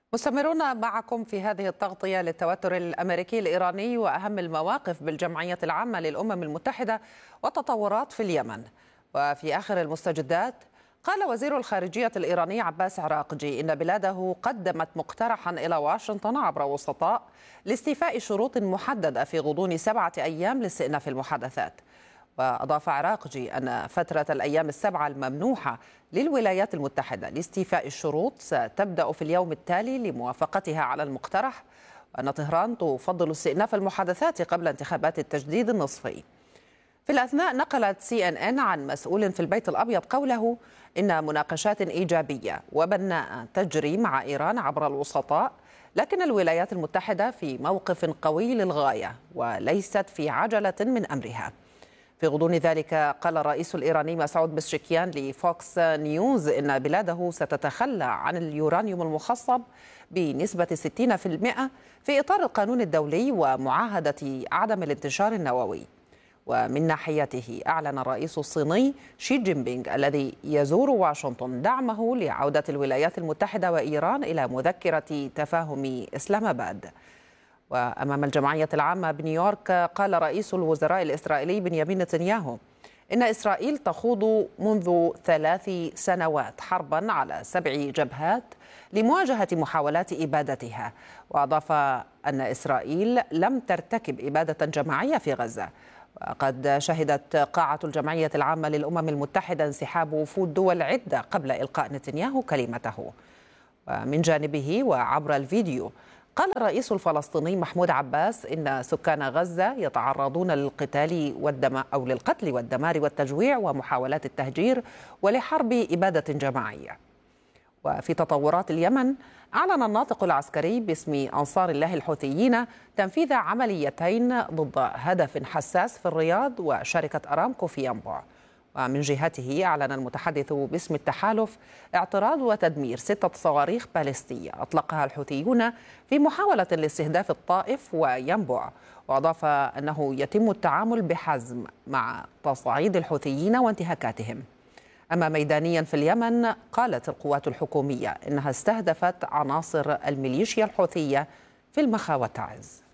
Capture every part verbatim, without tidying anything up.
مستمرون معكم في هذه التغطية للتوتر الأمريكي الإيراني وأهم المواقف بالجمعية العامة للأمم المتحدة والتطورات في اليمن. وفي آخر المستجدات، قال وزير الخارجية الإيراني عباس عراقجي إن بلاده قدمت مقترحا إلى واشنطن عبر وسطاء لاستيفاء شروط محددة في غضون سبعة أيام لاستئناف المحادثات. وأضاف عراقجي أن فترة الأيام السبعة الممنوحة للولايات المتحدة لاستيفاء الشروط ستبدأ في اليوم التالي لموافقتها على المقترح، وأن طهران تفضل استئناف المحادثات قبل انتخابات التجديد النصفي. في الأثناء، نقلت سي إن إن عن مسؤول في البيت الأبيض قوله إن مناقشات إيجابية وبناءة تجري مع إيران عبر الوسطاء، لكن الولايات المتحدة في موقف قوي للغاية وليست في عجلة من أمرها. في غضون ذلك، قال الرئيس الإيراني مسعود بزشكيان لفوكس نيوز إن بلاده ستتخلى عن اليورانيوم المخصب بنسبة ستين بالمئة في إطار القانون الدولي ومعاهدة عدم الانتشار النووي. ومن ناحيته، أعلن الرئيس الصيني شي جين بينغ الذي يزور واشنطن دعمه لعودة الولايات المتحدة وإيران إلى مذكرة تفاهم إسلام آباد. وأمام الجمعية العامة بنيويورك، قال رئيس الوزراء الإسرائيلي بنيامين نتنياهو إن إسرائيل تخوض منذ ثلاث سنوات حربا على سبع جبهات لمواجهة محاولات إبادتها. وأضاف أن إسرائيل لم ترتكب إبادة جماعية في غزة. وقد شهدت قاعة الجمعية العامة للأمم المتحدة انسحاب وفود دول عدة قبل إلقاء نتنياهو كلمته. ومن جانبه وعبر الفيديو، قال الرئيس الفلسطيني محمود عباس إن سكان غزة يتعرضون للقتال والدم أو للقتل والدمار والتجويع ومحاولات التهجير ولحرب إبادة جماعية. وفي تطورات اليمن، أعلن الناطق العسكري باسم أنصار الله الحوثيين تنفيذ عمليتين ضد هدف حساس في الرياض وشركة أرامكو في ينبع. ومن جهته، أعلن المتحدث باسم التحالف اعتراض وتدمير ستة صواريخ باليستية أطلقها الحوثيون في محاولة لاستهداف الطائف وينبع. وأضاف أنه يتم التعامل بحزم مع تصعيد الحوثيين وانتهاكاتهم. أما ميدانيا في اليمن، قالت القوات الحكومية إنها استهدفت عناصر الميليشيا الحوثية في المخا والتعز.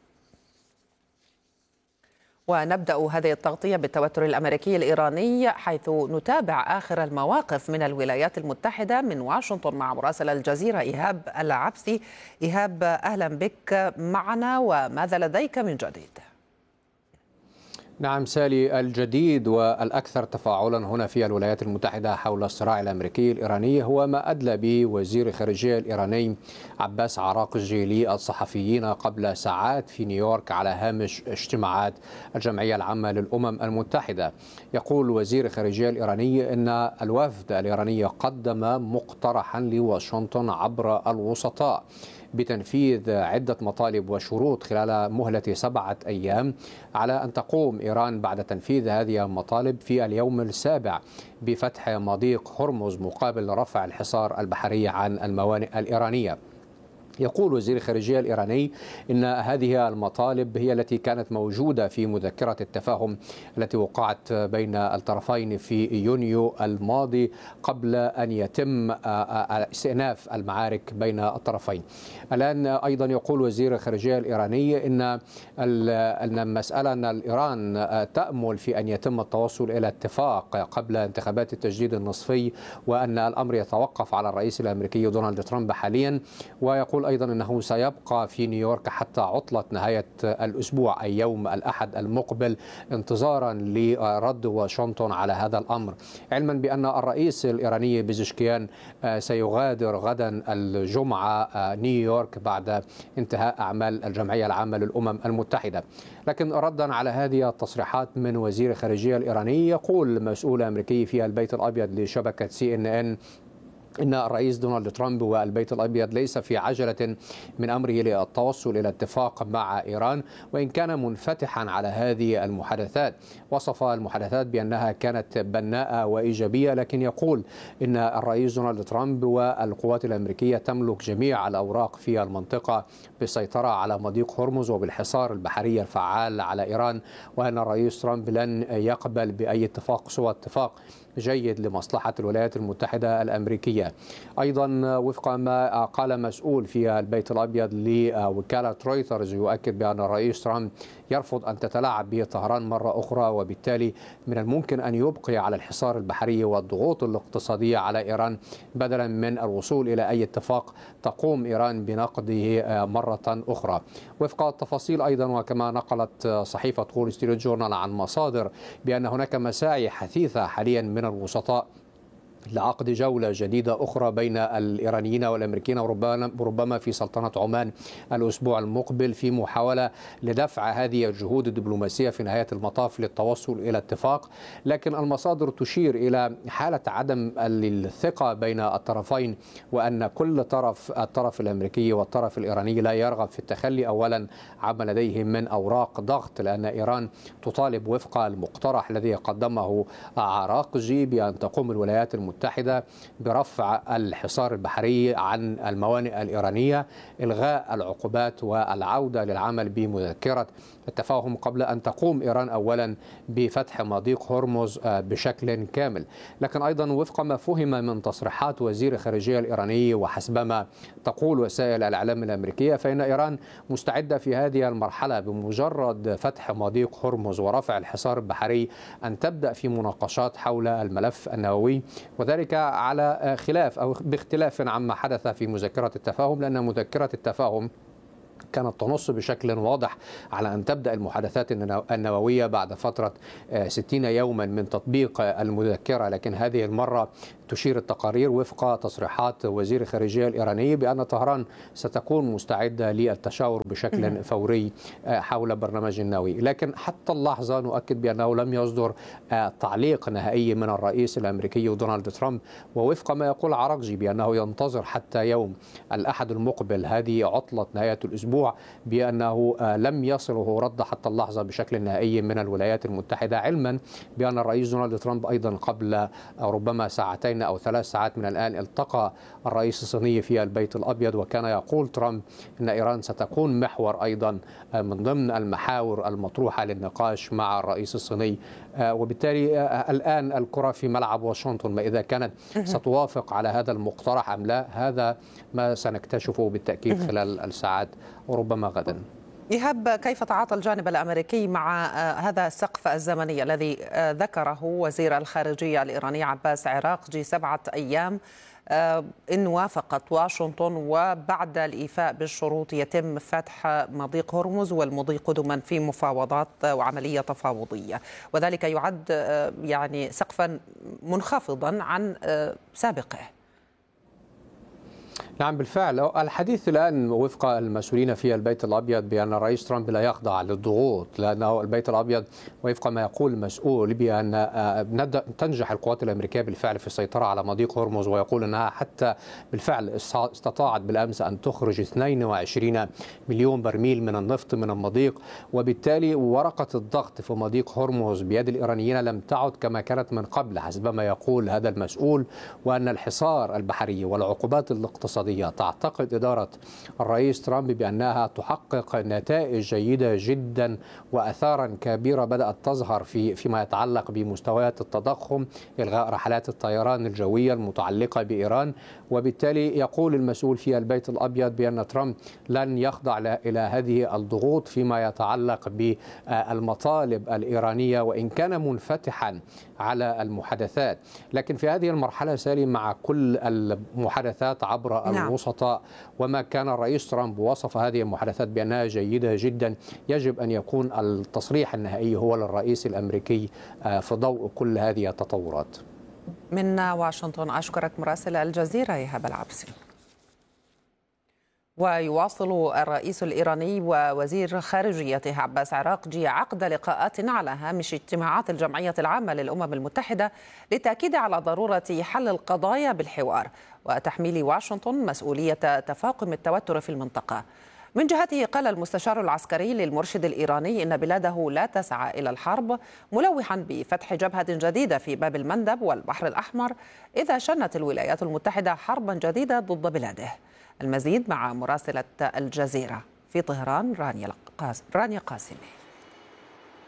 ونبدأ هذه التغطية بالتوتر الأمريكي الإيراني، حيث نتابع آخر المواقف من الولايات المتحدة من واشنطن مع مراسل الجزيرة إيهاب العبسي. إيهاب، أهلا بك معنا، وماذا لديك من جديد؟ نعم سالي، الجديد والأكثر تفاعلا هنا في الولايات المتحدة حول الصراع الأمريكي الإيراني هو ما أدلى به وزير الخارجية الإيراني عباس عراقجي للصحفيين قبل ساعات في نيويورك على هامش اجتماعات الجمعية العامة للأمم المتحدة. يقول وزير الخارجية الإيراني أن الوفد الإيراني قدم مقترحا لواشنطن عبر الوسطاء بتنفيذ عدة مطالب وشروط خلال مهلة سبعة أيام، على أن تقوم إيران بعد تنفيذ هذه المطالب في اليوم السابع بفتح مضيق هرمز مقابل رفع الحصار البحري عن الموانئ الإيرانية. يقول وزير الخارجية الإيراني إن هذه المطالب هي التي كانت موجودة في مذكرة التفاهم التي وقعت بين الطرفين في يونيو الماضي قبل أن يتم استئناف المعارك بين الطرفين. الآن أيضا يقول وزير الخارجية الإيراني إن أن المسألة أن إيران تأمل في أن يتم التوصل إلى اتفاق قبل انتخابات التجديد النصفي، وأن الأمر يتوقف على الرئيس الأمريكي دونالد ترامب حاليا. ويقول أيضا أنه سيبقى في نيويورك حتى عطلة نهاية الأسبوع أي يوم الأحد المقبل انتظارا لرد واشنطن على هذا الأمر، علما بأن الرئيس الإيراني بزشكيان سيغادر غدا الجمعة نيويورك بعد انتهاء أعمال الجمعية العامة للأمم المتحدة. لكن ردا على هذه التصريحات من وزير الخارجية الإيراني، يقول مسؤول أمريكي في البيت الأبيض لشبكة سي إن إن إن الرئيس دونالد ترامب والبيت الأبيض ليس في عجلة من أمره للتوصل إلى اتفاق مع إيران، وإن كان منفتحا على هذه المحادثات. وصف المحادثات بأنها كانت بناءة وإيجابية، لكن يقول إن الرئيس دونالد ترامب والقوات الأمريكية تملك جميع الأوراق في المنطقة بالسيطرة على مضيق هرمز وبالحصار البحري الفعال على إيران، وأن الرئيس ترامب لن يقبل بأي اتفاق سوى اتفاق جيد لمصلحة الولايات المتحدة الأمريكية. أيضا وفق ما قال مسؤول في البيت الأبيض لوكالة رويترز يؤكد بأن الرئيس ترامب يرفض أن تتلاعب به طهران مرة أخرى، وبالتالي من الممكن أن يبقي على الحصار البحري والضغوط الاقتصادية على إيران بدلا من الوصول إلى أي اتفاق تقوم إيران بنقده مرة أخرى. وفق التفاصيل أيضا وكما نقلت صحيفة وول ستريت جورنال عن مصادر بأن هناك مساعي حثيثة حاليا من الوسطاء لعقد جولة جديدة أخرى بين الإيرانيين والأمريكيين وربما في سلطنة عمان الأسبوع المقبل في محاولة لدفع هذه الجهود الدبلوماسية في نهاية المطاف للتوصل إلى اتفاق. لكن المصادر تشير إلى حالة عدم الثقة بين الطرفين، وأن كل طرف الطرف الأمريكي والطرف الإيراني لا يرغب في التخلي أولا عما لديهم من أوراق ضغط، لأن إيران تطالب وفق المقترح الذي قدمه عراقجي بأن تقوم الولايات المتحدة المتحدة برفع الحصار البحري عن الموانئ الإيرانية، إلغاء العقوبات والعودة للعمل بمذكرة التفاهم قبل أن تقوم إيران أولا بفتح مضيق هرمز بشكل كامل. لكن أيضا وفق ما فهم من تصريحات وزير الخارجية الإيراني وحسبما تقول وسائل الإعلام الأمريكية، فإن إيران مستعدة في هذه المرحلة بمجرد فتح مضيق هرمز ورفع الحصار البحري أن تبدأ في مناقشات حول الملف النووي، وذلك على خلاف أو باختلاف عما حدث في مذكرة التفاهم، لأن مذكرة التفاهم كانت تنص بشكل واضح على أن تبدأ المحادثات النووية بعد فترة ستين يوما من تطبيق المذكرة. لكن هذه المرة تشير التقارير وفق تصريحات وزير الخارجية الإيراني بأن طهران ستكون مستعدة للتشاور بشكل فوري حول برنامج النووي. لكن حتى اللحظة نؤكد بأنه لم يصدر تعليق نهائي من الرئيس الأمريكي دونالد ترامب، ووفق ما يقول عراقجي بأنه ينتظر حتى يوم الأحد المقبل هذه عطلة نهاية الأسبوع بأنه لم يصله رد حتى اللحظة بشكل نهائي من الولايات المتحدة، علما بأن الرئيس دونالد ترامب أيضا قبل ربما ساعتين أو ثلاث ساعات من الآن التقى الرئيس الصيني في البيت الأبيض، وكان يقول ترامب أن إيران ستكون محور أيضا من ضمن المحاور المطروحة للنقاش مع الرئيس الصيني. وبالتالي الآن الكرة في ملعب واشنطن، ما إذا كانت ستوافق على هذا المقترح أم لا، هذا ما سنكتشفه بالتأكيد خلال الساعات وربما غدا. إيهاب، كيف تعاطى الجانب الأمريكي مع هذا السقف الزمني الذي ذكره وزير الخارجية الإيراني عباس عراقجي، سبعة أيام إن وافقت واشنطن وبعد الإيفاء بالشروط يتم فتح مضيق هرمز والمضي قدما في مفاوضات وعملية تفاوضية، وذلك يعد يعني سقفا منخفضا عن سابقه؟ نعم بالفعل، الحديث الآن وفق المسؤولين في البيت الأبيض بأن الرئيس ترامب لا يخضع للضغوط، لأنه البيت الأبيض وفق ما يقول المسؤول بأن تنجح القوات الأمريكية بالفعل في السيطرة على مضيق هرمز، ويقول أنها حتى بالفعل استطاعت بالأمس أن تخرج اثنين وعشرين مليون برميل من النفط من المضيق، وبالتالي ورقة الضغط في مضيق هرمز بيد الإيرانيين لم تعد كما كانت من قبل حسب ما يقول هذا المسؤول، وأن الحصار البحري والعقوبات الاقتصادية تعتقد إدارة الرئيس ترامب بأنها تحقق نتائج جيدة جدا وأثارا كبيرة بدأت تظهر في فيما يتعلق بمستويات التضخم، إلغاء رحلات الطيران الجوية المتعلقة بإيران. وبالتالي يقول المسؤول في البيت الأبيض بأن ترامب لن يخضع إلى هذه الضغوط فيما يتعلق بالمطالب الإيرانية، وإن كان منفتحا على المحادثات. لكن في هذه المرحلة سالي مع كل المحادثات عبر الوسطاء، وما كان الرئيس ترامب وصف هذه المحادثات بأنها جيدة جدا، يجب أن يكون التصريح النهائي هو للرئيس الأمريكي في ضوء كل هذه التطورات. من واشنطن أشكرك مراسل الجزيرة إيهاب العبسي. ويواصل الرئيس الإيراني ووزير خارجيته عباس عراقجي عقد لقاءات على هامش اجتماعات الجمعية العامة للأمم المتحدة للتأكيد على ضرورة حل القضايا بالحوار وتحميل واشنطن مسؤولية تفاقم التوتر في المنطقة. من جهته قال المستشار العسكري للمرشد الإيراني إن بلاده لا تسعى إلى الحرب، ملوحا بفتح جبهة جديدة في باب المندب والبحر الأحمر إذا شنت الولايات المتحدة حربا جديدة ضد بلاده. المزيد مع مراسلة الجزيرة في طهران رانيا قاسمي.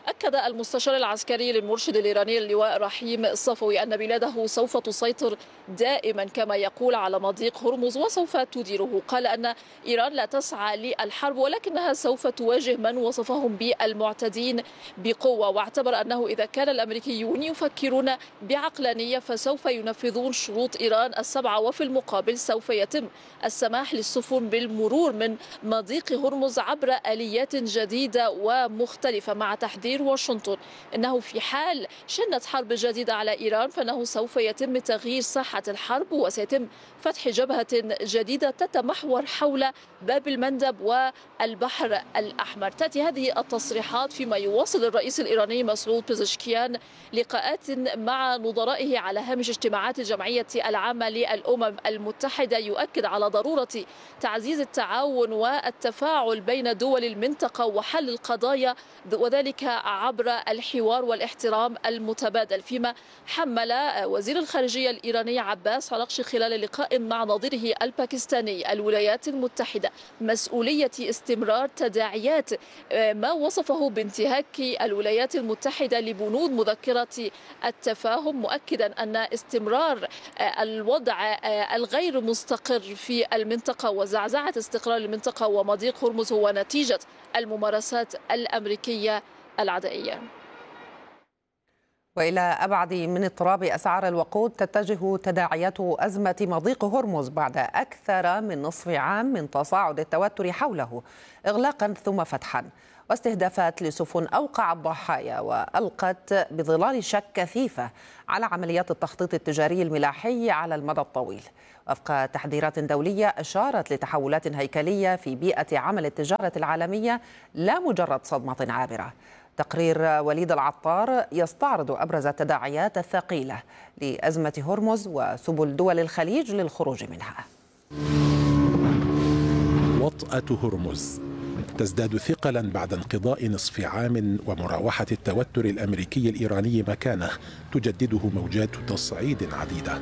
أكد المستشار العسكري للمرشد الإيراني اللواء رحيم الصفوي أن بلاده سوف تسيطر دائما كما يقول على مضيق هرمز وسوف تديره. قال أن إيران لا تسعى للحرب ولكنها سوف تواجه من وصفهم بالمعتدين بقوة، واعتبر أنه إذا كان الأمريكيون يفكرون بعقلانية فسوف ينفذون شروط إيران السبعة، وفي المقابل سوف يتم السماح للسفن بالمرور من مضيق هرمز عبر آليات جديدة ومختلفة، مع تحذير واشنطن أنه في حال شنت حرب جديدة على إيران فإنه سوف يتم تغيير ساحة الحرب وسيتم فتح جبهة جديدة تتمحور حول باب المندب والبحر الأحمر. تأتي هذه التصريحات فيما يواصل الرئيس الإيراني مسعود بيزشكيان لقاءات مع نظرائه على هامش اجتماعات الجمعية العامة للأمم المتحدة، يؤكد على ضرورة تعزيز التعاون والتفاعل بين دول المنطقة وحل القضايا وذلك عبر الحوار والاحترام المتبادل. فيما حمل وزير الخارجية الإيراني عباس عراقجي خلال لقاء مع نظيره الباكستاني الولايات المتحدة مسؤولية استمرار تداعيات ما وصفه بانتهاك الولايات المتحدة لبنود مذكرة التفاهم، مؤكدا أن استمرار الوضع الغير مستقر في المنطقة وزعزعة استقرار المنطقة ومضيق هرمز هو نتيجة الممارسات الأمريكية العدائية. وإلى أبعد من اضطراب أسعار الوقود تتجه تداعيات أزمة مضيق هرمز بعد أكثر من نصف عام من تصاعد التوتر حوله، إغلاقا ثم فتحا واستهدافات لسفن أوقعت ضحايا وألقت بظلال شك كثيفة على عمليات التخطيط التجاري الملاحي على المدى الطويل، وفق تحذيرات دولية أشارت لتحولات هيكلية في بيئة عمل التجارة العالمية لا مجرد صدمة عابرة. تقرير وليد العطار يستعرض أبرز التداعيات الثقيلة لأزمة هرمز وسبل دول الخليج للخروج منها. وطأة هرمز تزداد ثقلا بعد انقضاء نصف عام ومراوحة التوتر الأمريكي الإيراني مكانه تجدده موجات تصعيد عديدة.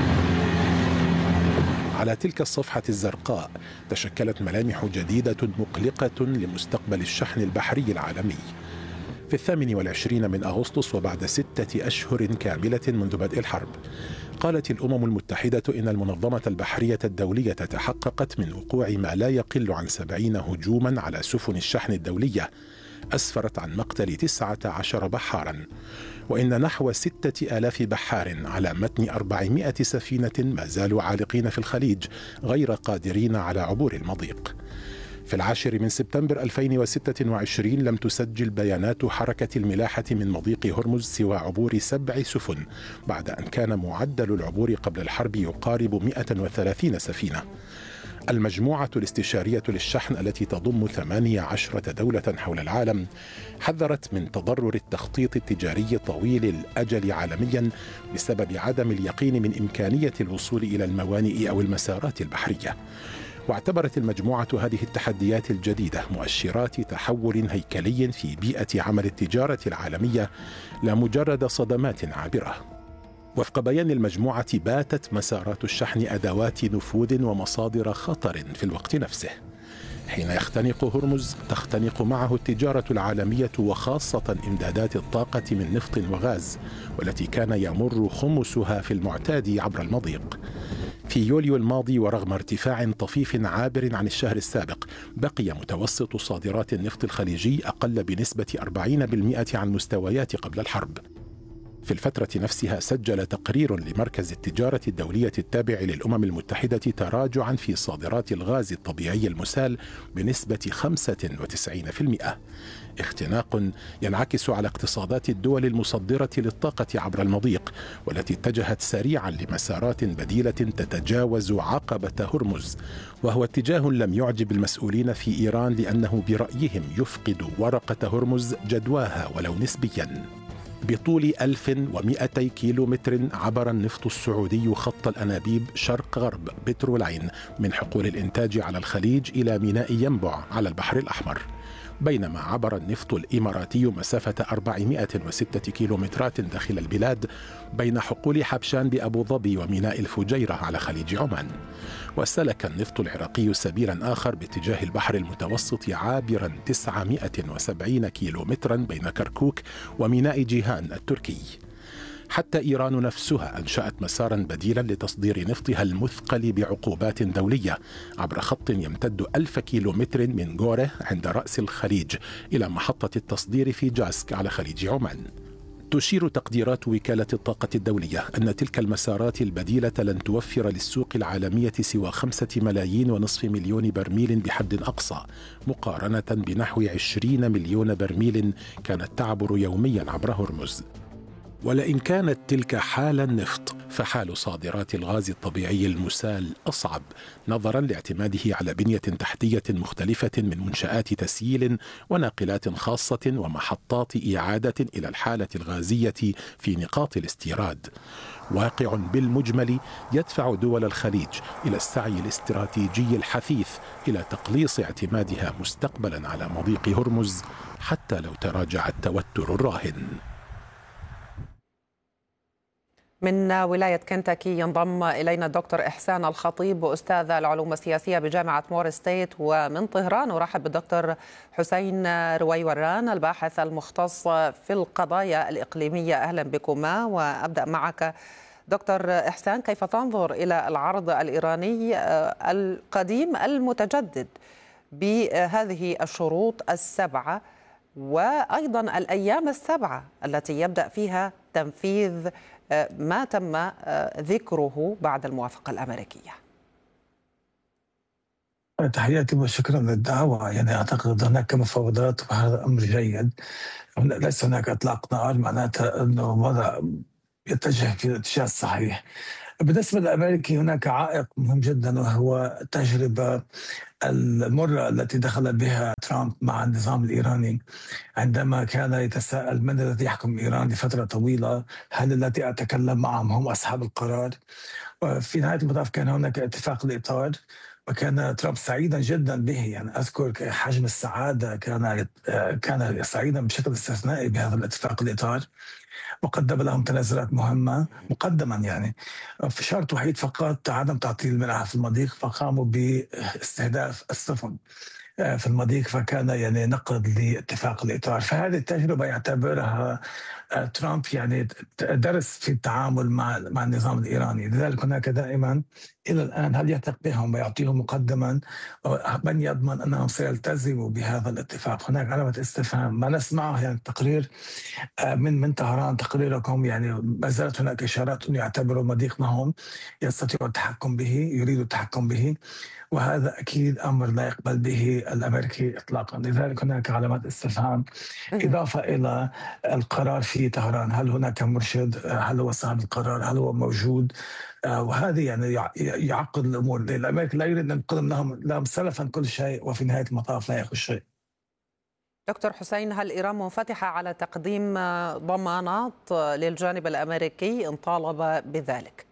على تلك الصفحة الزرقاء تشكلت ملامح جديدة مقلقة لمستقبل الشحن البحري العالمي. في الثامن والعشرين من أغسطس وبعد ستة أشهر كاملة منذ بدء الحرب، قالت الأمم المتحدة إن المنظمة البحرية الدولية تحققت من وقوع ما لا يقل عن سبعين هجوما على سفن الشحن الدولية أسفرت عن مقتل تسعة عشر بحارا، وإن نحو ستة آلاف بحار على متن أربعمائة سفينة ما زالوا عالقين في الخليج غير قادرين على عبور المضيق. في العاشر من سبتمبر ألفين وستة وعشرين لم تسجل بيانات حركة الملاحة من مضيق هرمز سوى عبور سبع سفن، بعد أن كان معدل العبور قبل الحرب يقارب مئة وثلاثين سفينة. المجموعة الاستشارية للشحن التي تضم ثمانية عشرة دولة حول العالم حذرت من تضرر التخطيط التجاري طويل الأجل عالميا بسبب عدم اليقين من إمكانية الوصول إلى الموانئ أو المسارات البحرية. واعتبرت المجموعة هذه التحديات الجديدة مؤشرات تحول هيكلي في بيئة عمل التجارة العالمية لا مجرد صدمات عابرة. وفق بيان المجموعة باتت مسارات الشحن أدوات نفوذ ومصادر خطر في الوقت نفسه. حين يختنق هرمز تختنق معه التجارة العالمية وخاصة إمدادات الطاقة من نفط وغاز، والتي كان يمر خمسها في المعتاد عبر المضيق. في يوليو الماضي ورغم ارتفاع طفيف عابر عن الشهر السابق، بقي متوسط صادرات النفط الخليجي أقل بنسبة أربعين بالمئة عن مستويات قبل الحرب. في الفترة نفسها سجل تقرير لمركز التجارة الدولية التابع للأمم المتحدة تراجعا في صادرات الغاز الطبيعي المسال بنسبة خمسة وتسعين بالمئة، اختناق ينعكس على اقتصادات الدول المصدرة للطاقة عبر المضيق، والتي اتجهت سريعا لمسارات بديلة تتجاوز عقبة هرمز، وهو اتجاه لم يعجب المسؤولين في إيران لأنه برأيهم يفقد ورقة هرمز جدواها ولو نسبيا. بطول ألف ومئتي كيلو متر عبر النفط السعودي خط الأنابيب شرق غرب بترولين من حقول الإنتاج على الخليج إلى ميناء ينبع على البحر الأحمر، بينما عبر النفط الإماراتي مسافة أربعمائة وستة كيلومترات داخل البلاد بين حقول حبشان بأبو ظبي وميناء الفجيرة على خليج عمان. وسلك النفط العراقي سبيلا آخر باتجاه البحر المتوسط عابرا تسعمائة وسبعين كيلومترا بين كركوك وميناء جيهان التركي. حتى إيران نفسها أنشأت مسارا بديلا لتصدير نفطها المثقل بعقوبات دولية عبر خط يمتد ألف كيلومتر من غوره عند رأس الخليج إلى محطة التصدير في جاسك على خليج عمان. تشير تقديرات وكالة الطاقة الدولية أن تلك المسارات البديلة لن توفر للسوق العالمية سوى خمسة ملايين ونصف مليون برميل بحد أقصى، مقارنة بنحو عشرين مليون برميل كانت تعبر يوميا عبر هرمز. ولئن كانت تلك حال النفط، فحال صادرات الغاز الطبيعي المسال أصعب نظرا لاعتماده على بنية تحتية مختلفة من منشآت تسييل وناقلات خاصة ومحطات إعادة إلى الحالة الغازية في نقاط الاستيراد. واقع بالمجمل يدفع دول الخليج إلى السعي الاستراتيجي الحثيث إلى تقليص اعتمادها مستقبلا على مضيق هرمز حتى لو تراجع التوتر الراهن. من ولاية كنتاكي ينضم إلينا الدكتور إحسان الخطيب أستاذ العلوم السياسية بجامعة مور ستيت، ومن طهران أرحب بالدكتور حسين رويوران الباحث المختص في القضايا الإقليمية. أهلا بكما، وأبدأ معك دكتور إحسان. كيف تنظر إلى العرض الإيراني القديم المتجدد بهذه الشروط السبعة وأيضا الأيام السبعة التي يبدأ فيها تنفيذ ما تم ذكره بعد الموافقة الأمريكية؟ تحياتي وشكرا للدعوة. يعني أعتقد هناك مفاوضات وهذا أمر جيد. ليس هناك إطلاق نار، معناتها أنه وضع يتجه في الاتجاه الصحيح. بالنسبة للأمريكي هناك عائق مهم جدا، وهو التجربة المرة التي دخل بها ترامب مع النظام الإيراني، عندما كان يتساءل من الذي يحكم إيران لفترة طويلة، هل الذي أتكلم معهم هم أصحاب القرار؟ وفي نهاية المطاف كان هناك اتفاق الإطار، وكان ترامب سعيدا جدا به. يعني أذكر حجم السعادة، كان كان سعيدا بشكل استثنائي بهذا الاتفاق الإطار، وقدم لهم تنازلات مهمة مقدما. يعني في شرط وحيد فقط، عدم تعطيل المنح في المضيق، فقاموا باستهداف السفن في المضيق، فكان يعني نقض لاتفاق الإطار. فهذه التجربة يعتبرها ترامب يعني درس في التعامل مع مع النظام الإيراني. لذلك هناك دائما إلى الآن هل يثق بهم ويعطيهم مقدما، من يضمن أنهم سيلتزموا بهذا الاتفاق؟ هناك علامة استفهام. ما نسمعه يعني تقرير من من طهران، تقريركم، يعني ما زالت هناك إشارات أن يعتبروا مضيق معهم يستطيعوا التحكم به، يريدوا التحكم به، وهذا أكيد أمر لا يقبل به الأمريكي إطلاقا. لذلك هناك علامات استفهام، إضافة إلى القرار في طهران. هل هناك مرشد؟ هل هو صاحب القرار؟ هل هو موجود؟ وهذه يعني يعقد الأمور. الأمريكي لا يريد أن يقدم لهم لهم سلفا كل شيء، وفي نهاية المطاف لا يأخذ شيء. دكتور حسين، هل إيران منفتحة على تقديم ضمانات للجانب الأمريكي إن طالب بذلك؟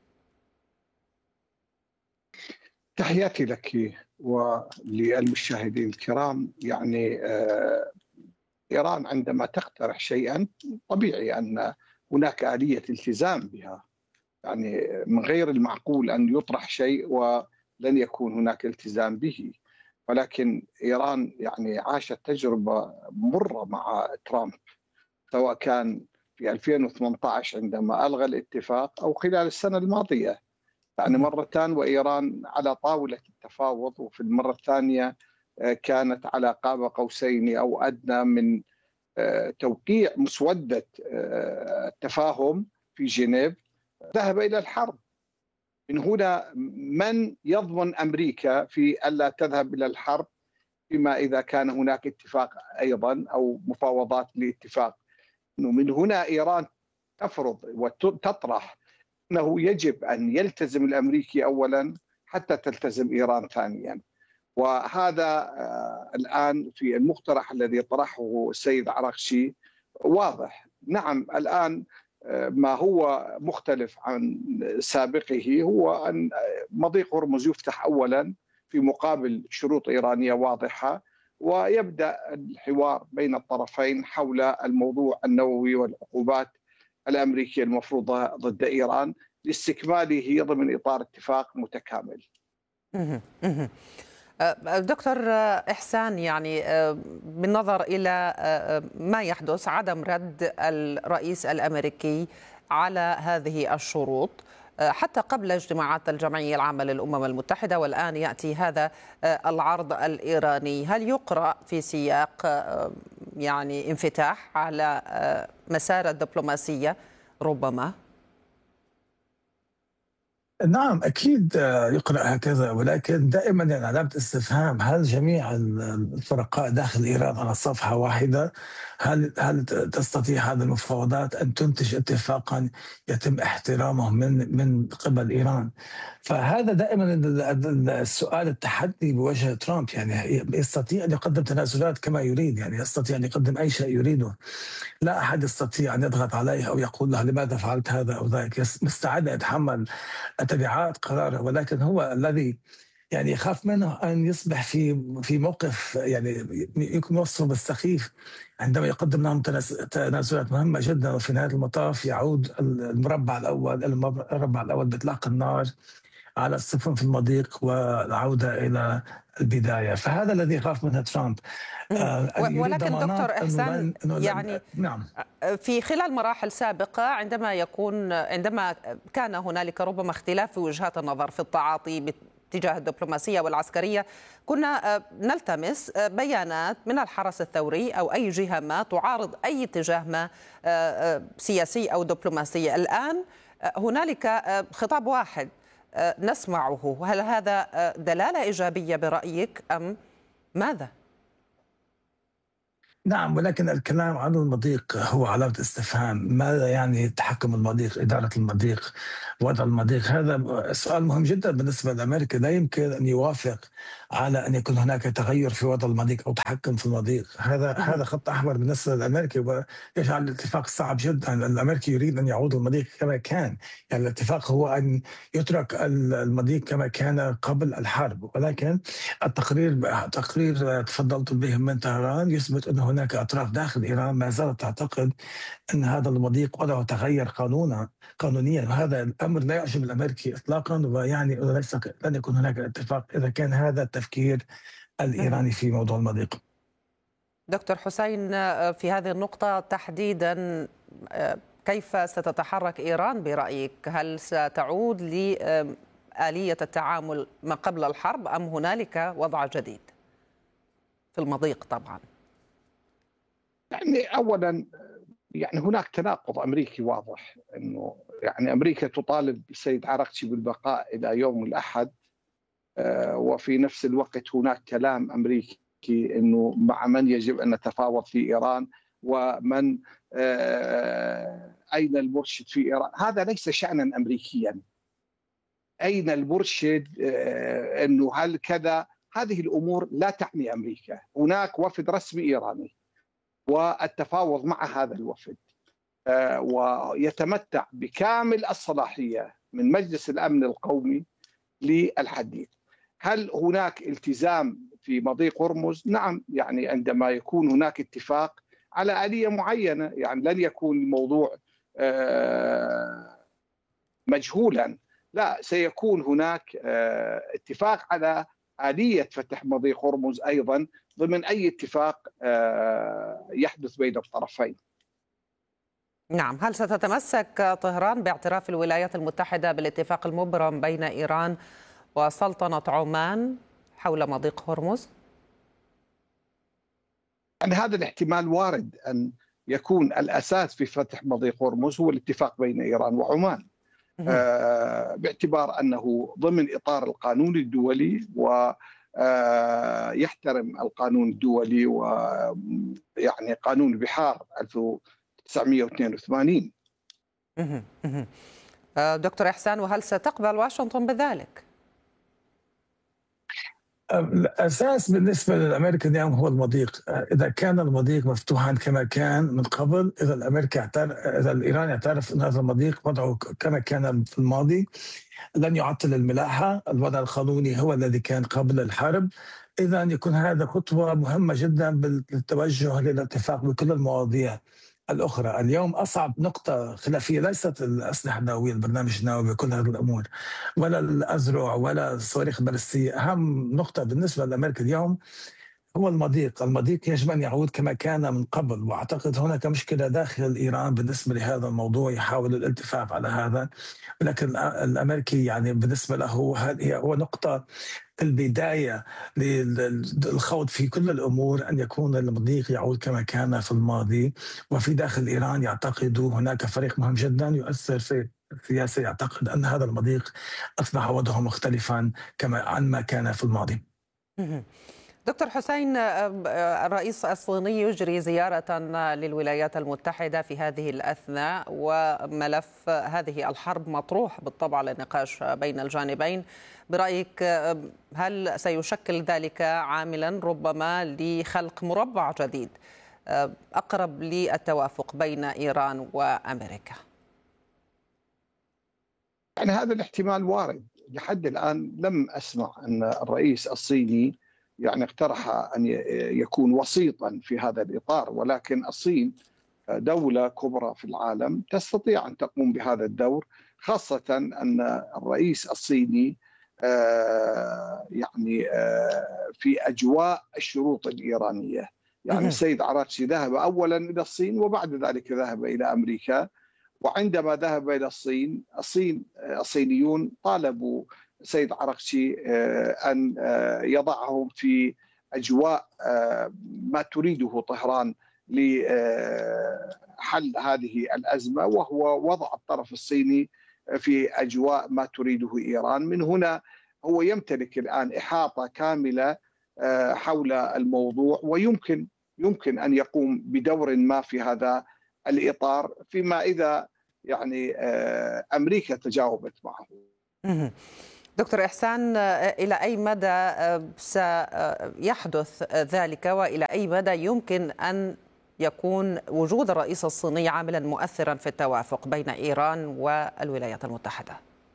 تحياتي لك وللمشاهدين الكرام. يعني إيران عندما تقترح شيئا طبيعي أن هناك آلية التزام بها. يعني من غير المعقول أن يطرح شيء ولن يكون هناك التزام به. ولكن إيران يعني عاشت تجربة مرة مع ترامب، سواء كان في ألفين وثمانية عشر عندما ألغى الاتفاق أو خلال السنة الماضية، يعني مرتان وإيران على طاولة التفاوض، وفي المرة الثانية كانت على قاب قوسين أو أدنى من توقيع مسودة التفاهم في جنيف. ذهب إلى الحرب. من هنا من يضمن أمريكا في ألا تذهب إلى الحرب فيما إذا كان هناك اتفاق أيضا أو مفاوضات لاتفاق؟ من هنا إيران تفرض وتطرح أنه يجب أن يلتزم الأمريكي أولا حتى تلتزم إيران ثانيا. وهذا الآن في المقترح الذي طرحه السيد عراقشي واضح. نعم، الآن ما هو مختلف عن سابقه هو أن مضيق هرمز يفتح أولا في مقابل شروط إيرانية واضحة، ويبدأ الحوار بين الطرفين حول الموضوع النووي والعقوبات الأمريكية المفروضة ضد إيران لاستكماله ضمن إطار اتفاق متكامل. دكتور إحسان، يعني بالنظر إلى ما يحدث، عدم رد الرئيس الأمريكي على هذه الشروط حتى قبل اجتماعات الجمعية العامة للأمم المتحدة، والآن يأتي هذا العرض الإيراني، هل يقرأ في سياق يعني انفتاح على مسار الدبلوماسية ربما؟ نعم أكيد يقرأ هكذا، ولكن دائما يعني علامة استفهام: هل جميع الفرقاء داخل إيران على صفحة واحدة؟ هل هل تستطيع هذه المفاوضات أن تنتج اتفاقا يتم احترامه من من قبل إيران؟ فهذا دائما السؤال، التحدي بوجه ترامب. يعني يستطيع أن يقدم تنازلات كما يريد، يعني يستطيع أن يقدم أي شيء يريده، لا أحد يستطيع أن يضغط عليه أو يقول له لماذا فعلت هذا أو ذاك. مستعد أن يتحمل تبعات قراره، ولكن هو الذي يعني يخاف منه أن يصبح في في موقف يعني يكون وصفه بالسخيف عندما يقدم لهم تنازلات مهمة جدا، وفي نهاية المطاف يعود المربع الأول المربع الأول بإطلاق النار على السفن في المضيق والعودة إلى البداية. فهذا الذي يخاف منه ترامب. آه ولكن دكتور إحسان، يعني نعم، في خلال مراحل سابقة عندما يكون عندما كان هنالك ربما اختلاف في وجهات النظر في التعاطي تجاه الدبلوماسية والعسكرية، كنا نلتمس بيانات من الحرس الثوري أو أي جهة ما تعارض أي اتجاه ما سياسي أو دبلوماسي. الآن هنالك خطاب واحد نسمعه، هل هذا دلالة إيجابية برأيك أم ماذا؟ نعم، ولكن الكلام عن المضيق هو علامة استفهام. ماذا يعني تحكم المضيق، إدارة المضيق، وضع المضيق؟ هذا سؤال مهم جدا بالنسبة لأمريكا. لا يمكن أن يوافق على أن يكون هناك تغير في وضع المضيق أو تحكم في المضيق. هذا هذا خط أحمر بالنسبة للأمريكي، ويجعل الاتفاق صعب جدا. الأمريكي يريد أن يعود المضيق كما كان، يعني الاتفاق هو أن يترك المضيق كما كان قبل الحرب. ولكن التقرير تقرير تفضلت به من طهران يثبت أن هناك أطراف داخل إيران ما زالت تعتقد أن هذا المضيق وضعه تغير قانونا قانونيا، وهذا الأمر لا يعجب الأمريكي إطلاقا، ويعني ليس لن يكون هناك اتفاق إذا كان هذا التفكير الإيراني في موضوع المضيق. دكتور حسين، في هذه النقطة تحديدا كيف ستتحرك إيران برأيك؟ هل ستعود لآلية التعامل ما قبل الحرب أم هنالك وضع جديد في المضيق؟ طبعا يعني أولا يعني هناك تناقض أمريكي واضح، أنه يعني أمريكا تطالب السيد عراقجي بالبقاء إلى يوم الأحد، وفي نفس الوقت هناك كلام أمريكي أنه مع من يجب أن نتفاوض في إيران، ومن أين المرشد في إيران. هذا ليس شأنا أمريكيا. أين المرشد، أنه هل كذا، هذه الأمور لا تعني أمريكا. هناك وفد رسمي إيراني والتفاوض مع هذا الوفد، ويتمتع بكامل الصلاحية من مجلس الأمن القومي للحديث. هل هناك التزام في مضيق هرمز؟ نعم، يعني عندما يكون هناك اتفاق على آلية معينة، يعني لن يكون الموضوع مجهولا، لا، سيكون هناك اتفاق على آلية فتح مضيق هرمز أيضا ضمن أي اتفاق يحدث بين الطرفين. نعم، هل ستتمسك طهران باعتراف الولايات المتحدة بالاتفاق المبرم بين إيران وسلطنة عمان حول مضيق هرمز؟ يعني هذا الاحتمال وارد، أن يكون الأساس في فتح مضيق هرمز هو الاتفاق بين إيران وعمان، آه باعتبار أنه ضمن إطار القانون الدولي ويحترم القانون الدولي ويعني قانون البحار ألف وتسعمئة واثنين وثمانين. دكتور إحسان، وهل ستقبل واشنطن بذلك؟ الأساس بالنسبة للأمريكا اليوم هو المضيق. إذا كان المضيق مفتوحا كما كان من قبل، إذا الأمريكا اعترف، إذا الإيران يعترف أن هذا المضيق وضعه كما كان في الماضي، لن يعطل الملاحة. الوضع القانوني هو الذي كان قبل الحرب. إذا يكون هذا خطوة مهمة جدا بالتوجه للاتفاق بكل المواضيع الأخرى. اليوم أصعب نقطة خلافية ليست الأسلحة النووية، البرنامج النووي وكل هذه الأمور، ولا الأذرع ولا الصواريخ البالستية. أهم نقطة بالنسبة لأمريكا اليوم هو المضيق. المضيق يجب أن يعود كما كان من قبل، وأعتقد هناك مشكلة داخل إيران بالنسبة لهذا الموضوع، يحاول الالتفاف على هذا، لكن الأمريكي يعني بالنسبة له هذه هو نقطة البداية للخوض في كل الأمور، أن يكون المضيق يعود كما كان في الماضي. وفي داخل إيران يعتقدوا هناك فريق مهم جدا يؤثر في السياسة، يعتقد أن هذا المضيق أصبح وضعه مختلفا كما عن ما كان في الماضي. دكتور حسين، الرئيس الصيني يجري زيارة للولايات المتحدة في هذه الأثناء، وملف هذه الحرب مطروح بالطبع للنقاش بين الجانبين. برأيك هل سيشكل ذلك عاملا ربما لخلق مربع جديد أقرب للتوافق بين إيران وأمريكا؟ يعني هذا الاحتمال وارد. لحد الآن لم أسمع أن الرئيس الصيني يعني اقترح أن يكون وسيطا في هذا الإطار، ولكن الصين دولة كبرى في العالم تستطيع أن تقوم بهذا الدور، خاصة أن الرئيس الصيني يعني في أجواء الشروط الإيرانية. يعني السيد عراقجي ذهب أولا إلى الصين وبعد ذلك ذهب إلى أمريكا، وعندما ذهب إلى الصين الصين الصينيون طالبوا سيد عراقجي أن يضعهم في أجواء ما تريده طهران لحل هذه الأزمة، وهو وضع الطرف الصيني في أجواء ما تريده إيران. من هنا هو يمتلك الآن إحاطة كاملة حول الموضوع، ويمكن يمكن أن يقوم بدور ما في هذا الإطار، فيما إذا يعني أمريكا تجاوبت معه. دكتور إحسان، إلى أي مدى سيحدث ذلك، وإلى أي مدى يمكن أن يكون وجود الرئيس الصيني عاملا مؤثرا في التوافق بين إيران والولايات المتحدة؟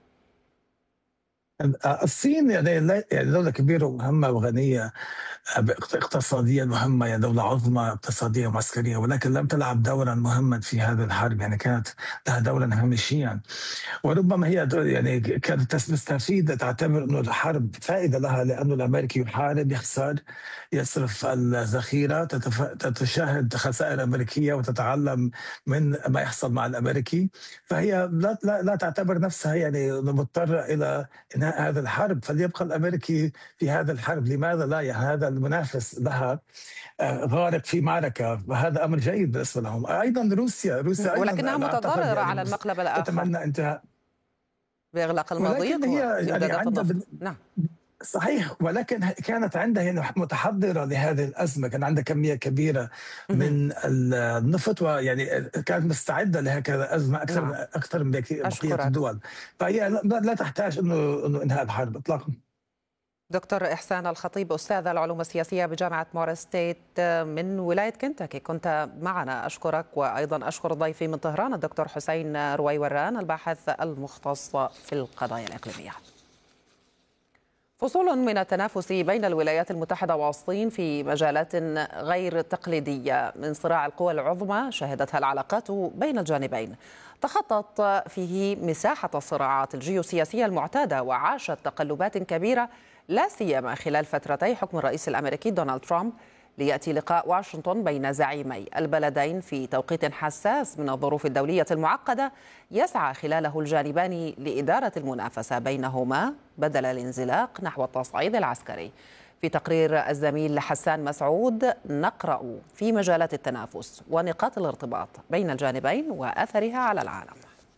الصين يعني دولة كبيرة ومهمة وغنية اقتصاديا، مهمة يعني دولة عظمى اقتصاديا وعسكريا، ولكن لم تلعب دورا مهما في هذه الحرب. يعني كانت لها دورا هامشيا، وربما هي يعني كانت تستفيد، تعتبر أنه الحرب فائدة لها، لأنه الأمريكي يحارب يخسر يصرف الذخيرة، تشاهد خسائر أمريكية وتتعلم من ما يحصل مع الأمريكي، فهي لا, لا, لا تعتبر نفسها يعني مضطرة إلى إنهاء هذا الحرب، فليبقى الأمريكي في هذا الحرب. لماذا لا؟ يعني هذا المنافس لها غارق في معركة، وهذا أمر جيد بالنسبة لهم. أيضا روسيا روسيا ولكنها متضررة يعني على المقلب الآخر، تتمنى انتهاء بإغلاق المضيق. ولكن هي يعني عندها بال... نعم صحيح، ولكن كانت عندها يعني متحضرة لهذه الأزمة، كان عندها كمية كبيرة من النفط، ويعني كانت مستعدة لهكذا أزمة أكثر نعم. أكثر من بقية الدول، فهي لا تحتاج إنه إنه إنهاء الحرب إطلاقا. دكتور إحسان الخطيب، أستاذ العلوم السياسية بجامعة موريس ستيت من ولاية كنتاكي، كنت معنا. أشكرك، وأيضا أشكر ضيفي من طهران الدكتور حسين رويوران، الباحث المختص في القضايا الإقليمية. فصول من التنافس بين الولايات المتحدة والصين في مجالات غير تقليدية من صراع القوى العظمى شهدتها العلاقات بين الجانبين، تخطت فيه مساحة الصراعات الجيوسياسية المعتادة، وعاشت تقلبات كبيرة لا سيما خلال فترتي حكم الرئيس الأمريكي دونالد ترامب، ليأتي لقاء واشنطن بين زعيمي البلدين في توقيت حساس من الظروف الدولية المعقدة يسعى خلاله الجانبان لإدارة المنافسة بينهما بدل الانزلاق نحو التصعيد العسكري. في تقرير الزميل حسان مسعود نقرأ في مجالات التنافس ونقاط الارتباط بين الجانبين وأثرها على العالم.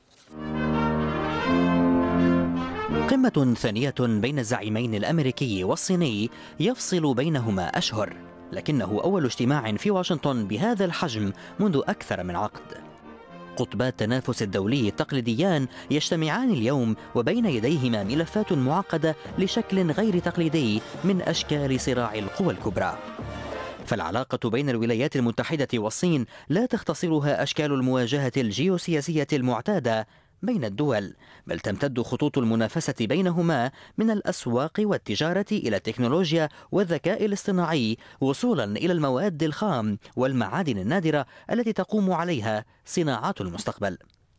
قمة ثانية بين الزعيمين الأمريكي والصيني يفصل بينهما أشهر، لكنه أول اجتماع في واشنطن بهذا الحجم منذ أكثر من عقد. قطبا التنافس الدولي التقليديان يجتمعان اليوم وبين يديهما ملفات معقدة لشكل غير تقليدي من أشكال صراع القوى الكبرى. فالعلاقة بين الولايات المتحدة والصين لا تختصرها أشكال المواجهة الجيوسياسية المعتادة بين الدول، بل تمتد خطوط المنافسة بينهما من الأسواق والتجارة إلى التكنولوجيا والذكاء الاصطناعي، وصولا إلى المواد الخام والمعادن النادرة التي تقوم عليها صناعات المستقبل.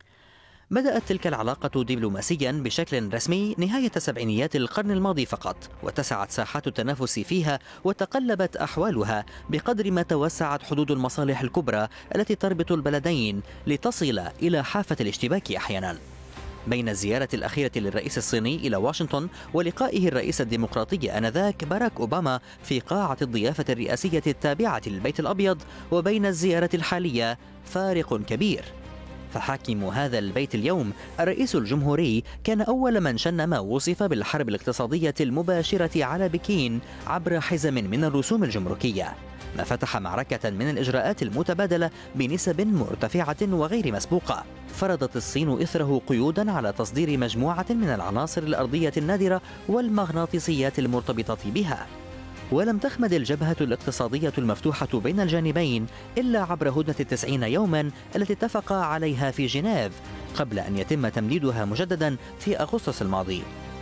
بدأت تلك العلاقة دبلوماسيا بشكل رسمي نهاية سبعينيات القرن الماضي فقط، واتسعت ساحات التنافس فيها وتقلبت أحوالها بقدر ما توسعت حدود المصالح الكبرى التي تربط البلدين لتصل إلى حافة الاشتباك أحيانا. بين الزيارة الأخيرة للرئيس الصيني إلى واشنطن ولقائه الرئيس الديمقراطي آنذاك باراك أوباما في قاعة الضيافة الرئاسية التابعة للبيت الأبيض وبين الزيارة الحالية فارق كبير. فحاكم هذا البيت اليوم الرئيس الجمهوري كان أول من شن ما وصف بالحرب الاقتصادية المباشرة على بكين عبر حزم من الرسوم الجمركية، ما فتح معركة من الإجراءات المتبادلة بنسب مرتفعة وغير مسبوقة. فرضت الصين إثره قيودا على تصدير مجموعة من العناصر الأرضية النادرة والمغناطيسيات المرتبطة بها. ولم تخمد الجبهة الاقتصادية المفتوحة بين الجانبين إلا عبر هدنة التسعين يوما التي اتفقا عليها في جنيف قبل أن يتم تمديدها مجددا في أغسطس الماضي.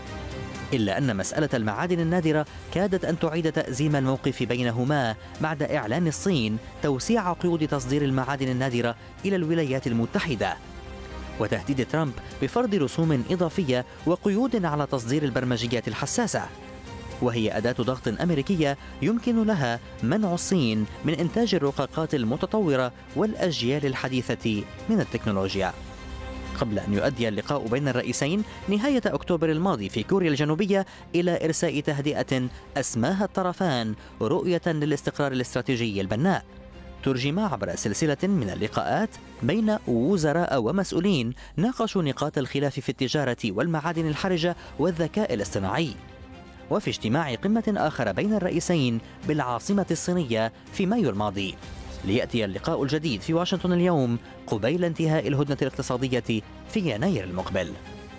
إلا أن مسألة المعادن النادرة كادت أن تعيد تأزيم الموقف بينهما بعد إعلان الصين توسيع قيود تصدير المعادن النادرة إلى الولايات المتحدة، وتهديد ترامب بفرض رسوم إضافية وقيود على تصدير البرمجيات الحساسة، وهي أداة ضغط أمريكية يمكن لها منع الصين من إنتاج الرقاقات المتطورة والأجيال الحديثة من التكنولوجيا. قبل أن يؤدي اللقاء بين الرئيسين نهاية أكتوبر الماضي في كوريا الجنوبية إلى إرساء تهدئة أسماها الطرفان رؤية للاستقرار الاستراتيجي البناء، ترجم عبر سلسلة من اللقاءات بين وزراء ومسؤولين ناقشوا نقاط الخلاف في التجارة والمعادن الحرجة والذكاء الاصطناعي. وفي اجتماع قمة آخر بين الرئيسين بالعاصمة الصينية في مايو الماضي، ليأتي اللقاء الجديد في واشنطن اليوم قبيل انتهاء الهدنة الاقتصادية في يناير المقبل.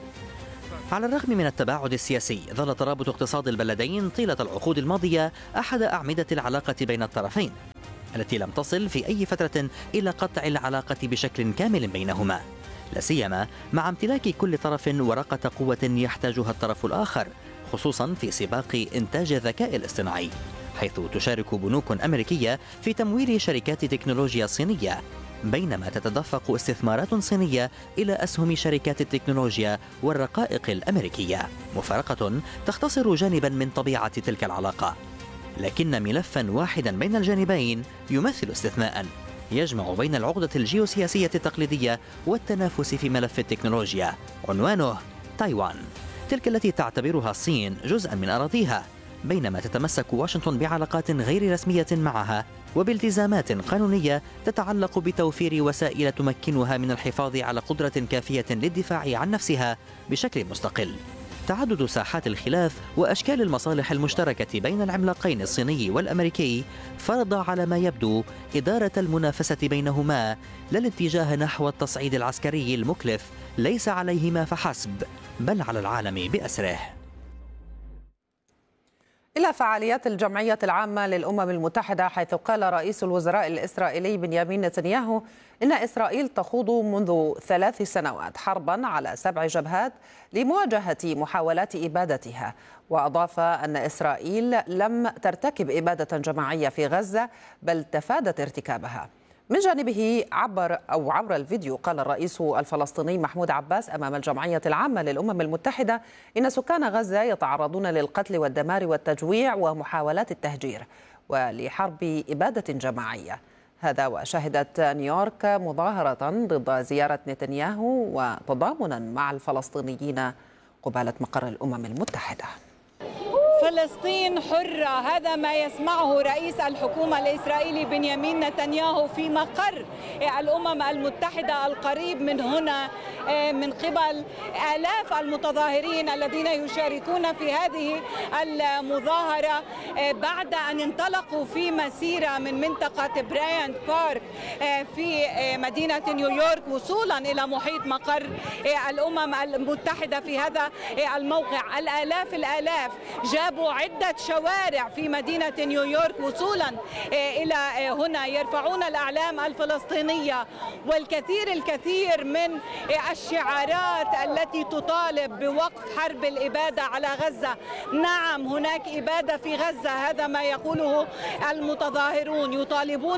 على الرغم من التباعد السياسي، ظل ترابط اقتصاد البلدين طيلة العقود الماضية أحد أعمدة العلاقة بين الطرفين، التي لم تصل في أي فترة إلى قطع العلاقة بشكل كامل بينهما، لا سيما مع امتلاك كل طرف ورقة قوة يحتاجها الطرف الآخر، خصوصا في سباق إنتاج الذكاء الاصطناعي، حيث تشارك بنوك أمريكية في تمويل شركات تكنولوجيا صينية، بينما تتدفق استثمارات صينية إلى أسهم شركات التكنولوجيا والرقائق الأمريكية، مفارقة تختصر جانبا من طبيعة تلك العلاقة، لكن ملفا واحدا بين الجانبين يمثل استثناء يجمع بين العقدة الجيوسياسية التقليدية والتنافس في ملف التكنولوجيا، عنوانه تايوان، تلك التي تعتبرها الصين جزءا من أراضيها، بينما تتمسك واشنطن بعلاقات غير رسمية معها وبالتزامات قانونية تتعلق بتوفير وسائل تمكنها من الحفاظ على قدرة كافية للدفاع عن نفسها بشكل مستقل. تعدد ساحات الخلاف وأشكال المصالح المشتركة بين العملاقين الصيني والأمريكي فرض على ما يبدو إدارة المنافسة بينهما، لا الاتجاه نحو التصعيد العسكري المكلف ليس عليهما فحسب بل على العالم بأسره. إلى فعاليات الجمعية العامة للأمم المتحدة، حيث قال رئيس الوزراء الإسرائيلي بنيامين نتنياهو إن إسرائيل تخوض منذ ثلاث سنوات حربا على سبع جبهات لمواجهة محاولات إبادتها، وأضاف أن إسرائيل لم ترتكب إبادة جماعية في غزة بل تفادت ارتكابها. من جانبه عبر أو عبر الفيديو قال الرئيس الفلسطيني محمود عباس أمام الجمعية العامة للأمم المتحدة إن سكان غزة يتعرضون للقتل والدمار والتجويع ومحاولات التهجير ولحرب إبادة جماعية. هذا وشهدت نيويورك مظاهرة ضد زيارة نتنياهو وتضامنا مع الفلسطينيين قبالة مقر الأمم المتحدة. فلسطين حرة، هذا ما يسمعه رئيس الحكومة الإسرائيلي بنيامين نتنياهو في مقر الأمم المتحدة القريب من هنا من قبل آلاف المتظاهرين الذين يشاركون في هذه المظاهرة بعد أن انطلقوا في مسيرة من منطقة برايانت بارك في مدينة نيويورك وصولا إلى محيط مقر الأمم المتحدة في هذا الموقع. الآلاف الآلاف جابوا عدة شوارع في مدينة نيويورك وصولا إلى هنا يرفعون الأعلام الفلسطينية والكثير الكثير من الشعارات التي تطالب بوقف حرب الإبادة على غزة. نعم هناك إبادة في غزة، هذا ما يقوله المتظاهرون، يطالبون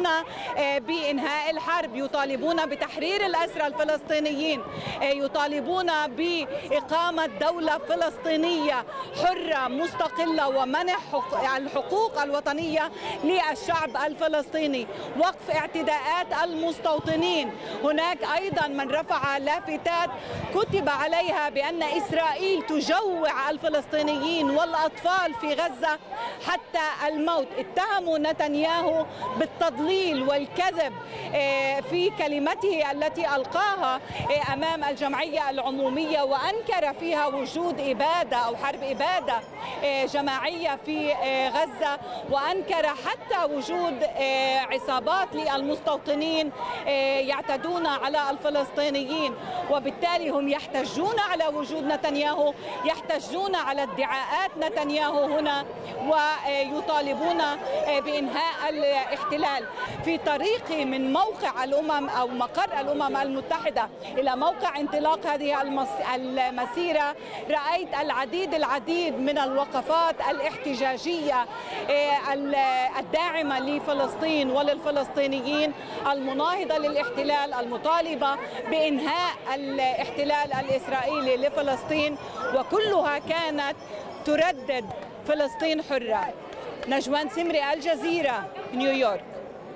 بإنهاء الحرب، يطالبون بتحرير الأسرى الفلسطينيين، يطالبون بإقامة دولة فلسطينية حرة مستقلة ومنح الحقوق الوطنية للشعب الفلسطيني، وقف اعتداءات المستوطنين. هناك أيضا من رفع لافتات كتب عليها بأن إسرائيل تجوع الفلسطينيين والأطفال في غزة حتى الموت. اتهموا نتنياهو بالتضليل والكذب في كلمته التي ألقاها أمام الجمعية العمومية، وأنكر فيها وجود إبادة أو حرب إبادة جماعية في غزة، وأنكر حتى وجود عصابات للمستوطنين يعتدون على الفلسطينيين. وبالتالي هم يحتجون على وجود نتنياهو، يحتجون على ادعاءات نتنياهو هنا، ويطالبون بإنهاء الاحتلال. في طريقي من موقع الأمم أو مقر الأمم المتحدة إلى موقع انطلاق هذه المسيرة رأيت العديد العديد من الوقفات الاحتجاجية الداعمة لفلسطين وللفلسطينيين، المناهضة للاحتلال، المطالبة بإنهاء الاحتلال الإسرائيلي لفلسطين، وكلها كانت تردد فلسطين حرة. نجوان سمري، الجزيرة، نيويورك.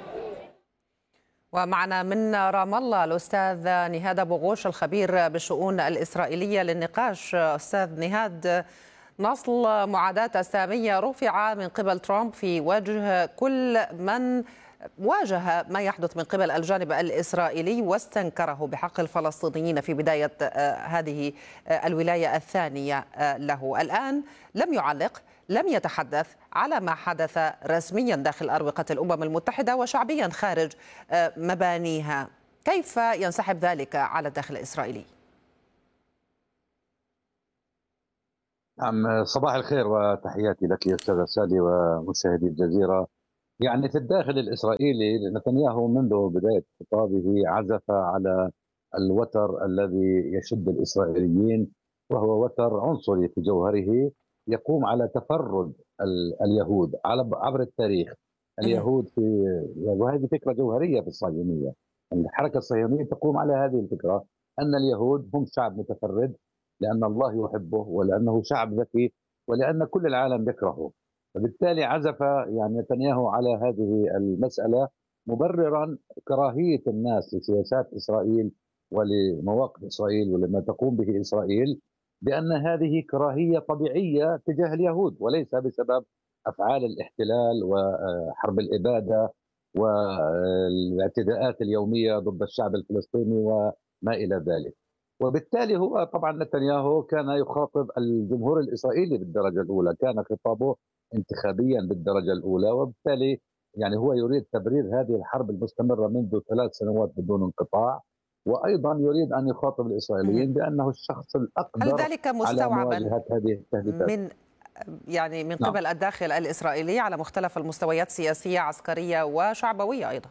ومعنا من رام الله الأستاذ نهاد أبو غوش الخبير بالشؤون الإسرائيلية للنقاش. أستاذ نهاد، نصل معاداة السامية رفع من قبل ترامب في وجه كل من واجه ما يحدث من قبل الجانب الإسرائيلي واستنكره بحق الفلسطينيين في بداية هذه الولاية الثانية له. الآن لم يعلق، لم يتحدث على ما حدث رسميا داخل أروقة الأمم المتحدة وشعبيا خارج مبانيها. كيف ينسحب ذلك على الداخل الإسرائيلي؟ نعم، صباح الخير وتحياتي لك يا أستاذة سالي ومشاهدي الجزيرة. يعني في الداخل الإسرائيلي نتنياهو منذ بداية خطابه عزف على الوتر الذي يشد الإسرائيليين، وهو وتر عنصري في جوهره يقوم على تفرد اليهود عبر التاريخ. اليهود في وهذه فكرة جوهرية في الصهيونية، الحركة الصهيونية تقوم على هذه الفكرة أن اليهود هم شعب متفرد لأن الله يحبه ولأنه شعب ذكي ولأن كل العالم يكرهه. فبالتالي عزف يعني نتنياهو على هذه المسألة مبررا كراهية الناس لسياسات إسرائيل ولمواقف إسرائيل ولما تقوم به إسرائيل، بأن هذه كراهية طبيعية تجاه اليهود وليس بسبب أفعال الاحتلال وحرب الإبادة والاعتداءات اليومية ضد الشعب الفلسطيني وما إلى ذلك. وبالتالي هو طبعا نتنياهو كان يخاطب الجمهور الإسرائيلي بالدرجة الأولى، كان خطابه انتخابيا بالدرجة الأولى، وبالتالي يعني هو يريد تبرير هذه الحرب المستمرة منذ ثلاث سنوات بدون انقطاع، وأيضا يريد أن يخاطب الإسرائيليين بأنه الشخص الأقدر هل ذلك مستوعبا على مواجهة هذه التهديدات من يعني من قبل نعم. الداخل الإسرائيلي على مختلف المستويات، سياسية عسكرية وشعبوية أيضا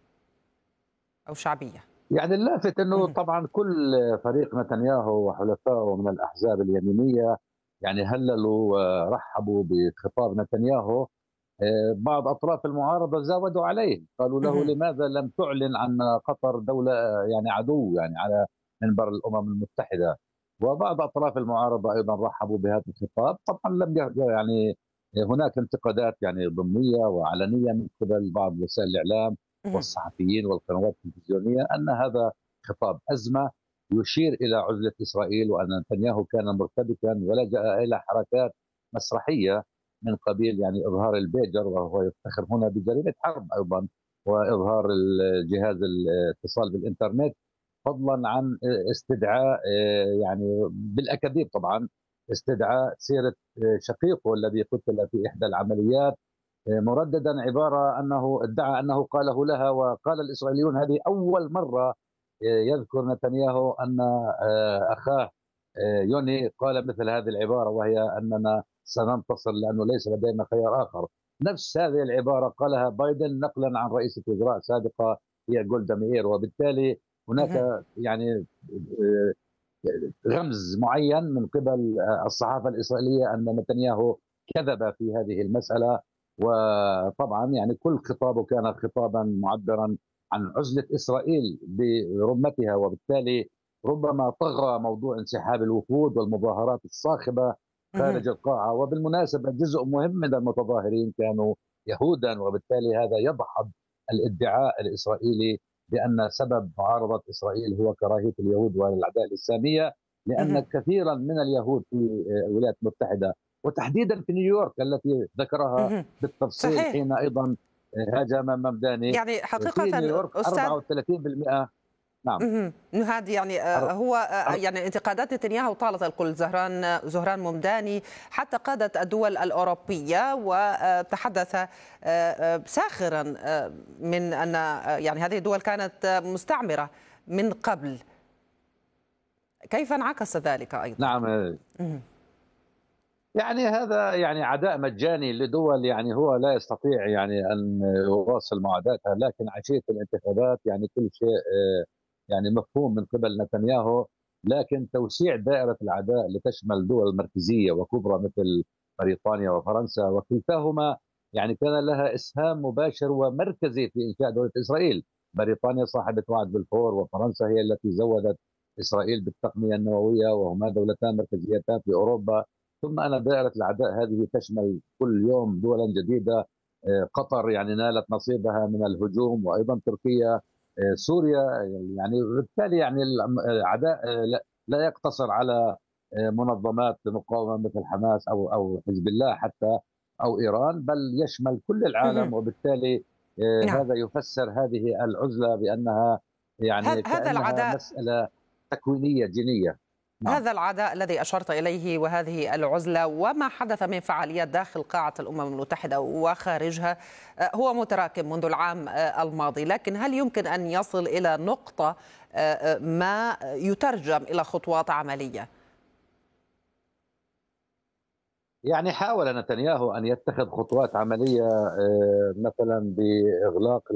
أو شعبية؟ يعني اللافت أنه طبعا كل فريق نتنياهو وحلفائه من الأحزاب اليمينية يعني هللوا ورحبوا بخطاب نتنياهو. بعض أطراف المعارضة زاودوا عليه، قالوا له لماذا لم تعلن عن قطر دولة يعني عدو يعني على منبر الأمم المتحدة. وبعض أطراف المعارضة أيضا رحبوا بهذا الخطاب. طبعا لم يعني هناك انتقادات يعني ضمنية وعلنية من قبل بعض وسائل الإعلام والصحفيين والقنوات التلفزيونية أن هذا خطاب أزمة يشير إلى عزلة إسرائيل وأن نتنياهو كان مرتبكا ولجأ إلى حركات مسرحية من قبيل يعني إظهار البيجر، وهو يفتخر هنا بجريمة حرب أيضا، وإظهار جهاز الاتصال بالإنترنت، فضلا عن استدعاء يعني بالأكاذيب طبعا، استدعاء سيرة شقيقه الذي قتل في إحدى العمليات، مرددا عبارة أنه ادعى أنه قاله لها. وقال الإسرائيليون هذه أول مرة يذكر نتنياهو أن أخاه يوني قال مثل هذه العبارة، وهي أننا سننتصر لأنه ليس لدينا خيار آخر. نفس هذه العبارة قالها بايدن نقلا عن رئيسة وزراء سابقة هي جولدا مير. وبالتالي هناك يعني رمز معين من قبل الصحافة الإسرائيلية أن نتنياهو كذب في هذه المسألة. وطبعا يعني كل خطابه كان خطابا معبرا عن عزلة إسرائيل برمتها، وبالتالي ربما طغى موضوع انسحاب الوفود والمظاهرات الصاخبة خارج القاعة. وبالمناسبة جزء مهم من المتظاهرين كانوا يهودا، وبالتالي هذا يدحض الادعاء الإسرائيلي بأن سبب معارضة إسرائيل هو كراهية اليهود والأعداء الإسلامية، لأن كثيرا من اليهود في الولايات المتحدة وتحديدا في نيويورك التي ذكرها بالتفصيل صحيح. حين أيضا هاجم ممداني يعني حقيقة في نيويورك أربعة وثلاثين بالمئة. نعم هذه يعني هو يعني انتقادات نتنياهو طالت الكل. زهران زهران ممداني حتى قادة الدول الأوروبية، وتحدث ساخرا من أن يعني هذه الدول كانت مستعمرة من قبل. كيف انعكس ذلك أيضا؟ نعم يعني هذا يعني عداء مجاني لدول يعني هو لا يستطيع يعني أن يواصل معاداتها، لكن عشية الانتخابات يعني كل شيء يعني مفهوم من قبل نتنياهو. لكن توسيع دائرة العداء لتشمل دول مركزية وكبرى مثل بريطانيا وفرنسا، وكلتاهما يعني كان لها إسهام مباشر ومركزي في إنشاء دولة إسرائيل. بريطانيا صاحبة وعد بلفور، وفرنسا هي التي زودت إسرائيل بالتقنية النووية، وهما دولتان مركزيتان في أوروبا. ثم أن دائرة العداء هذه تشمل كل يوم دولا جديدة. قطر يعني نالت نصيبها من الهجوم، وأيضا تركيا، سوريا. يعني بالتالي يعني العداء لا يقتصر على منظمات مقاومة مثل حماس أو أو حزب الله حتى أو إيران، بل يشمل كل العالم. وبالتالي نعم. هذا يفسر هذه العزلة بأنها يعني هذا العداء مسألة تكوينية جينية. نعم. هذا العداء الذي أشرت إليه وهذه العزلة وما حدث من فعاليات داخل قاعة الأمم المتحدة وخارجها هو متراكم منذ العام الماضي، لكن هل يمكن أن يصل إلى نقطة ما يترجم إلى خطوات عملية؟ يعني حاول نتنياهو أن يتخذ خطوات عملية مثلا بإغلاق